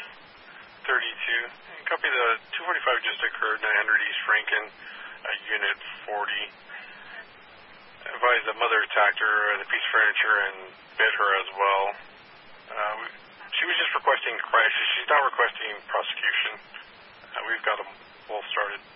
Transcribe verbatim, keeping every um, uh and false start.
thirty-two. Copy, the two forty-five just occurred, nine hundred East Franken, uh, Unit forty. Advised the mother attacked her at a piece of furniture and bit her as well. Uh, we, she was just requesting crisis. She's not requesting prosecution. Uh, we've got them both started.